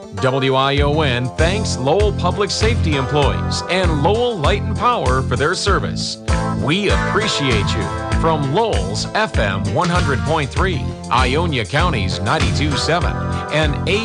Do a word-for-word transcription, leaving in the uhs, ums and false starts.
W I O N thanks Lowell Public Safety employees and Lowell Light and Power for their service. We appreciate you. From Lowell's F M one hundred point three, Ionia County's ninety-two point seven, and A